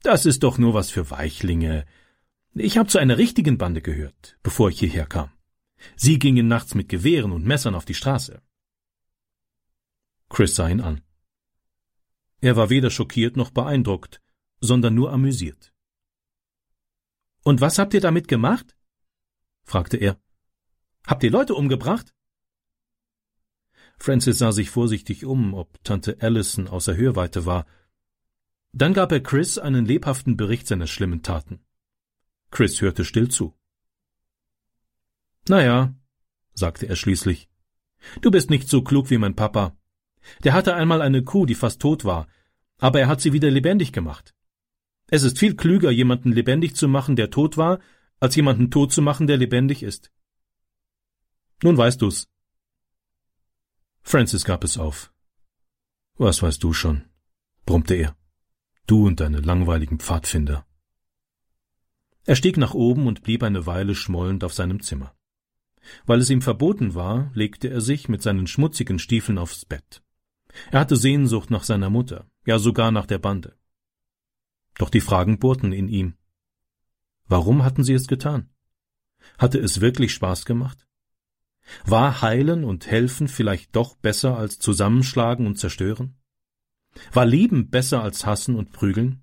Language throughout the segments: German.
Das ist doch nur was für Weichlinge. Ich habe zu einer richtigen Bande gehört, bevor ich hierher kam. Sie gingen nachts mit Gewehren und Messern auf die Straße. Chris sah ihn an. Er war weder schockiert noch beeindruckt, sondern nur amüsiert. »Und was habt ihr damit gemacht?« fragte er. »Habt ihr Leute umgebracht?« Francis sah sich vorsichtig um, ob Tante Allison außer Hörweite war. Dann gab er Chris einen lebhaften Bericht seiner schlimmen Taten. Chris hörte still zu. »Na ja«, sagte er schließlich, »du bist nicht so klug wie mein Papa. Der hatte einmal eine Kuh, die fast tot war, aber er hat sie wieder lebendig gemacht. Es ist viel klüger, jemanden lebendig zu machen, der tot war, als jemanden tot zu machen, der lebendig ist. Nun weißt du's.« Francis gab es auf. »Was weißt du schon?«, brummte er. »Du und deine langweiligen Pfadfinder.« Er stieg nach oben und blieb eine Weile schmollend auf seinem Zimmer. Weil es ihm verboten war, legte er sich mit seinen schmutzigen Stiefeln aufs Bett. Er hatte Sehnsucht nach seiner Mutter, ja sogar nach der Bande. Doch die Fragen bohrten in ihm. Warum hatten sie es getan? Hatte es wirklich Spaß gemacht? War Heilen und Helfen vielleicht doch besser als Zusammenschlagen und Zerstören? War Lieben besser als Hassen und Prügeln?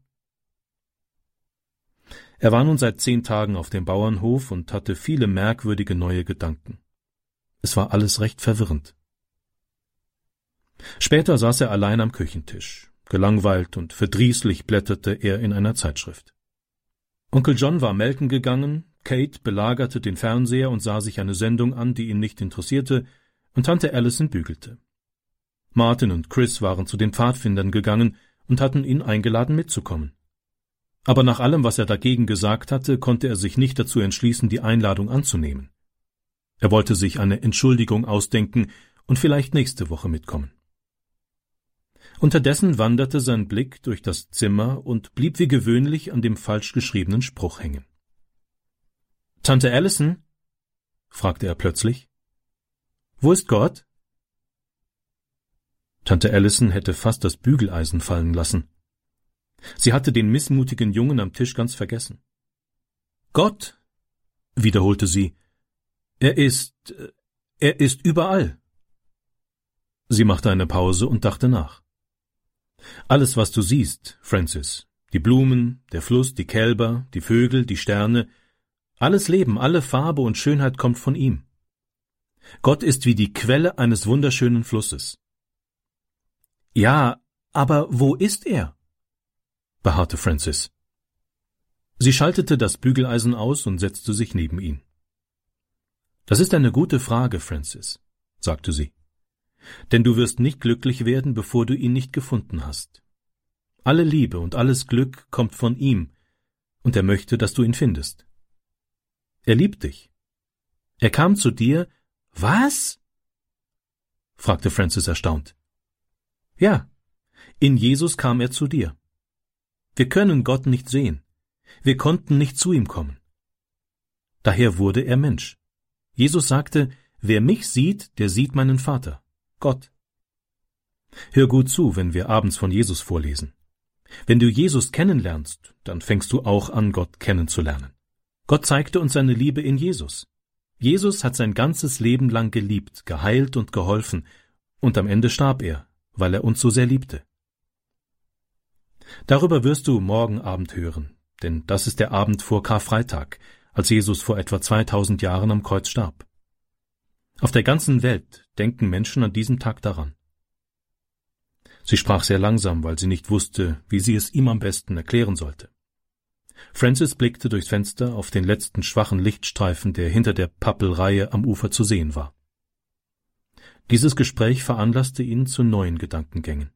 Er war nun seit 10 Tagen auf dem Bauernhof und hatte viele merkwürdige neue Gedanken. Es war alles recht verwirrend. Später saß er allein am Küchentisch. Gelangweilt und verdrießlich blätterte er in einer Zeitschrift. Onkel John war melken gegangen, Kate belagerte den Fernseher und sah sich eine Sendung an, die ihn nicht interessierte, und Tante Allison bügelte. Martin und Chris waren zu den Pfadfindern gegangen und hatten ihn eingeladen mitzukommen. Aber nach allem, was er dagegen gesagt hatte, konnte er sich nicht dazu entschließen, die Einladung anzunehmen. Er wollte sich eine Entschuldigung ausdenken und vielleicht nächste Woche mitkommen. Unterdessen wanderte sein Blick durch das Zimmer und blieb wie gewöhnlich an dem falsch geschriebenen Spruch hängen. »Tante Allison?« fragte er plötzlich. »Wo ist Gott?« Tante Allison hätte fast das Bügeleisen fallen lassen. Sie hatte den missmutigen Jungen am Tisch ganz vergessen. »Gott«, wiederholte sie, er ist überall.« Sie machte eine Pause und dachte nach. »Alles, was du siehst, Francis, die Blumen, der Fluss, die Kälber, die Vögel, die Sterne, alles Leben, alle Farbe und Schönheit kommt von ihm. Gott ist wie die Quelle eines wunderschönen Flusses.« »Ja, aber wo ist er?« beharrte Francis. Sie schaltete das Bügeleisen aus und setzte sich neben ihn. »Das ist eine gute Frage, Francis«, sagte sie. »Denn du wirst nicht glücklich werden, bevor du ihn nicht gefunden hast. Alle Liebe und alles Glück kommt von ihm, und er möchte, dass du ihn findest. Er liebt dich. Er kam zu dir.« »Was?« fragte Francis erstaunt. »Ja, in Jesus kam er zu dir. Wir können Gott nicht sehen. Wir konnten nicht zu ihm kommen. Daher wurde er Mensch. Jesus sagte, wer mich sieht, der sieht meinen Vater, Gott. Hör gut zu, wenn wir abends von Jesus vorlesen. Wenn du Jesus kennenlernst, dann fängst du auch an, Gott kennenzulernen. Gott zeigte uns seine Liebe in Jesus. Jesus hat sein ganzes Leben lang geliebt, geheilt und geholfen, und am Ende starb er, weil er uns so sehr liebte. Darüber wirst du morgen Abend hören, denn das ist der Abend vor Karfreitag, als Jesus vor etwa 2000 Jahren am Kreuz starb. Auf der ganzen Welt denken Menschen an diesem Tag daran. Sie sprach sehr langsam, weil sie nicht wusste, wie sie es ihm am besten erklären sollte. Francis blickte durchs Fenster auf den letzten schwachen Lichtstreifen, der hinter der Pappelreihe am Ufer zu sehen war. Dieses Gespräch veranlasste ihn zu neuen Gedankengängen.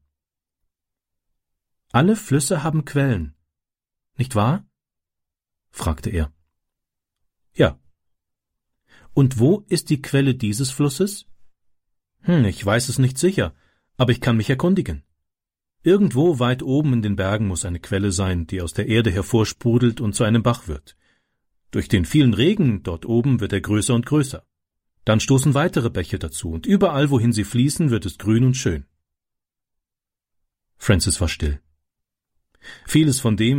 »Alle Flüsse haben Quellen, nicht wahr?« fragte er. »Ja.« »Und wo ist die Quelle dieses Flusses?« »Ich weiß es nicht sicher, aber ich kann mich erkundigen. Irgendwo weit oben in den Bergen muss eine Quelle sein, die aus der Erde hervorsprudelt und zu einem Bach wird. Durch den vielen Regen dort oben wird er größer und größer. Dann stoßen weitere Bäche dazu, und überall, wohin sie fließen, wird es grün und schön.« Francis war still. Vieles von dem,